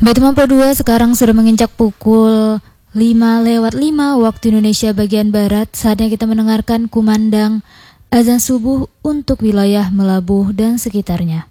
B92 sekarang sudah menginjak pukul 5:05 waktu Indonesia bagian Barat. Saatnya kita mendengarkan kumandang azan subuh untuk wilayah Melabuh dan sekitarnya.